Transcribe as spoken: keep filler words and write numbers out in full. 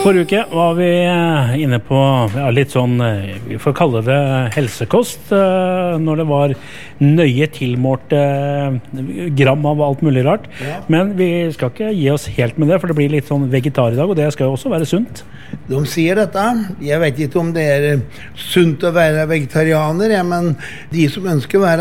Forrige uke var vi inne på ja, litt sånn, vi får kalle det helsekost, når det var nøye tilmålt gram av alt mulig rart. Ja. Men vi skal ikke gi oss helt med det, for det blir litt sånn vegetar i dag, og det skal jo også være sunt. De sier dette. Jeg vet ikke om det er sunt å være vegetarianer, ja, men de som ønsker å være